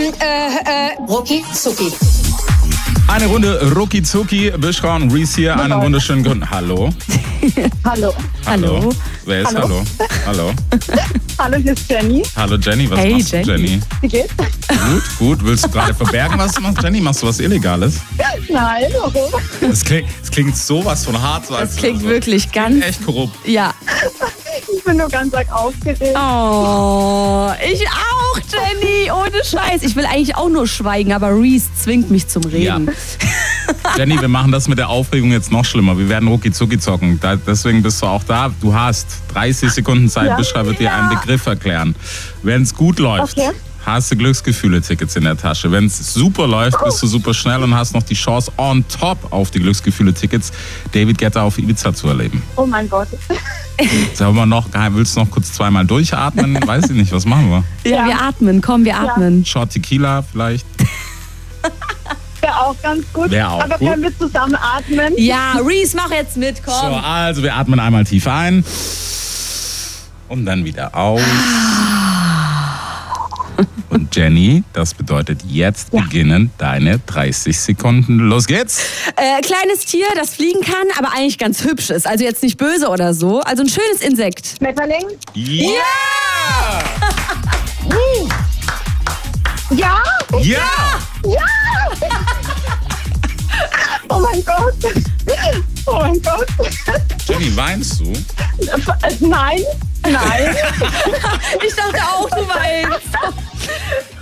Rucki Zucki. Eine Runde Rucki Zucki. Bishra und Reese hier. Einen wunderschönen guten... Hallo? Hallo. Wer ist Hallo? Hallo. Hallo, hier ist Jenny. Hallo Jenny, was machst du, Jenny? Wie geht's? Gut. Willst du gerade verbergen, was du machst, Jenny? Machst du was Illegales? Nein, warum? Es klingt sowas von hart. So Das klingt wirklich ganz... echt korrupt. Ja. Ich bin nur ganz arg aufgeregt. Oh, ich auch, Jenny. Ohne Scheiß. Ich will eigentlich auch nur schweigen, aber Reese zwingt mich zum Reden. Ja. Jenny, wir machen das mit der Aufregung jetzt noch schlimmer. Wir werden Rucki Zucki zocken. Deswegen bist du auch da. Du hast 30 Sekunden Zeit. Bishra wird dir einen Begriff erklären. Wenn es gut läuft, hast du Glücksgefühle-Tickets in der Tasche. Wenn es super läuft, bist du super schnell und hast noch die Chance on top auf die Glücksgefühle-Tickets, David Guetta auf Ibiza zu erleben. Oh mein Gott. Sagen wir noch, willst du noch kurz zweimal durchatmen? Weiß ich nicht, was machen wir? Ja, wir atmen. Komm, wir atmen. Shot Tequila vielleicht? Wäre auch ganz gut. Aber können wir zusammen atmen? Ja, Reese, mach jetzt mit, komm. So, also wir atmen einmal tief ein und dann wieder aus. Und Jenny, das bedeutet jetzt beginnen deine 30 Sekunden. Los geht's! Kleines Tier, das fliegen kann, aber eigentlich ganz hübsch ist. Also jetzt nicht böse oder so. Also ein schönes Insekt. Schmetterling? Ja! Ja! Ja! Ja! Oh mein Gott! Oh mein Gott! Jenny, weinst du? Nein! Ich dachte auch, du weinst.